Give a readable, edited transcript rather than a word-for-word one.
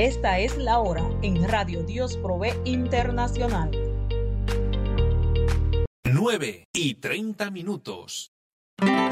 Esta es la hora en Radio Dios Provee Internacional. 9:30.